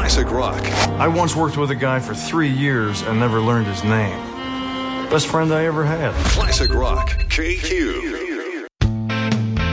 Classic rock. I once worked with a guy for 3 years and never learned his name. Best friend I ever had. Classic rock. KQ.